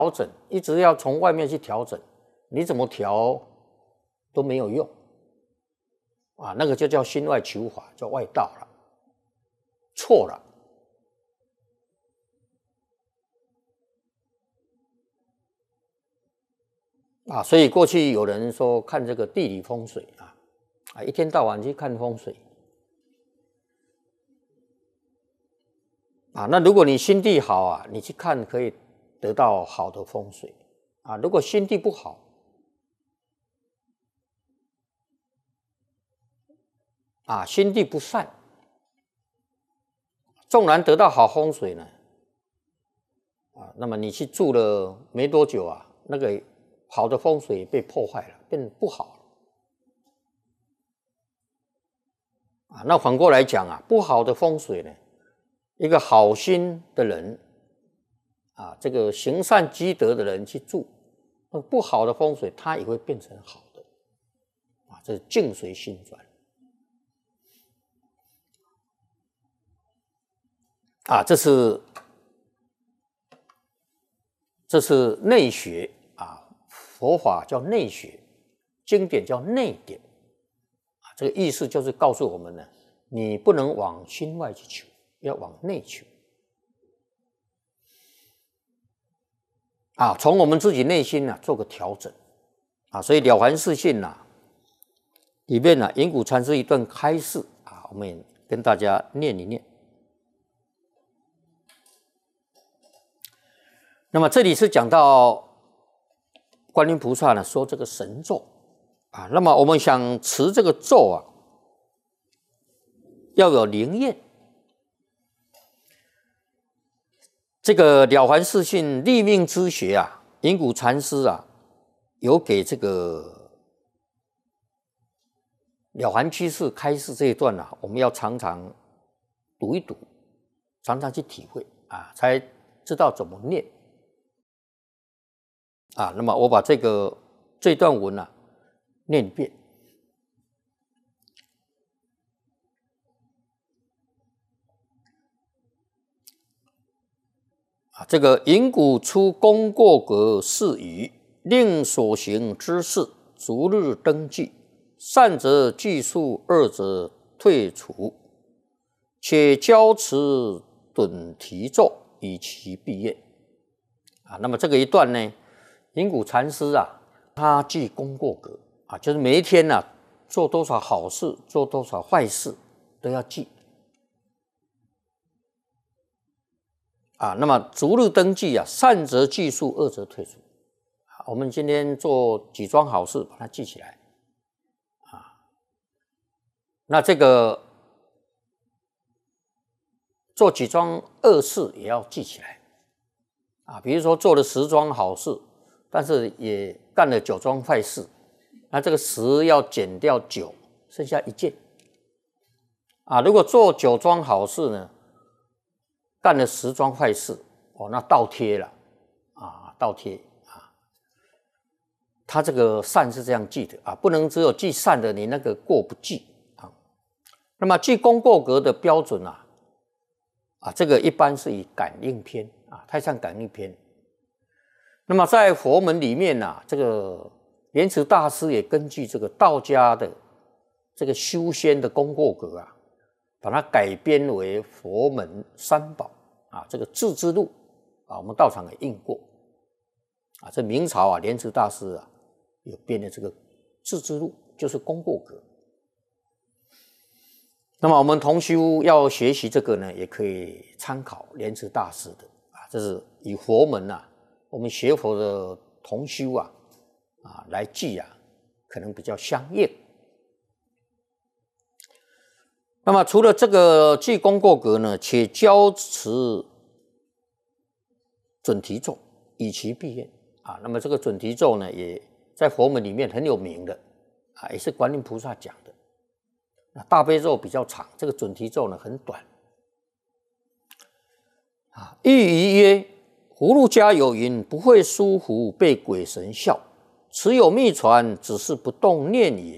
调整，一直要从外面去调整，你怎么调都没有用啊，那个就叫心外求法，叫外道了，错了。啊，所以过去有人说看这个地理风水啊，一天到晚去看风水啊，那如果你心地好啊，你去看可以得到好的风水啊，如果心地不好啊，心地不善，纵然得到好风水呢，啊，那么你去住了没多久啊，那个好的风水被破坏了，变不好了啊。那反过来讲啊，不好的风水呢，一个好心的人啊，这个行善积德的人去住，那不好的风水它也会变成好的啊，这是境随心转啊，这是内学啊，佛法叫内学，经典叫内典啊，这个意思就是告诉我们呢，你不能往心外去求，要往内求啊，从我们自己内心啊做个调整啊，所以《了凡四训》里面云谷禅师一段开示啊，我们也跟大家念一念。那么这里是讲到观音菩萨呢说这个神咒啊，那么我们想持这个咒啊，要有灵验。这个《了凡四训》立命之学啊，云谷禅师啊，有给这个了凡居士开示这一段啊，我们要常常读一读，常常去体会啊，才知道怎么念啊。那么我把这段文啊念一遍。这个云谷出功过格是语，令所行之事逐日登记，善则计数，恶则退除，且教持趸提咒，以其必业啊。那么这个一段呢，云谷禅师啊，他记功过格啊，就是每一天啊，做多少好事，做多少坏事都要记。啊，那么逐日登记啊，善则计数，恶则退除。我们今天做几桩好事，把它记起来啊。那这个做几桩恶事也要记起来啊。比如说做了10桩好事，但是也干了9桩坏事，那这个10要减掉9，剩下1件啊。如果做9桩好事呢，干了10桩坏事，哦，那倒贴了啊，倒贴啊。他这个善是这样记的啊，不能只有记善的，你那个过不记啊。那么记功过格的标准啊，这个一般是以感应篇啊，太上感应篇。那么在佛门里面啊，这个莲池大师也根据这个道家的这个修仙的功过格啊，把它改编为佛门三宝啊，这个智之路啊，我们道场也印过啊。这明朝啊，莲池大师啊，有编的这个智之路，就是功过格。那么我们同修要学习这个呢，也可以参考莲池大师的啊，这是以佛门啊，我们学佛的同修啊来记啊，可能比较相应。那么除了这个记功过格呢，且教持趸提咒，以其必业啊。那么这个趸提咒呢，也在佛门里面很有名的啊，也是观音菩萨讲的。那大悲咒比较长，这个趸提咒呢很短啊。喻于曰：葫芦家有云，不会疏忽被鬼神笑，此有秘传，只是不动念也。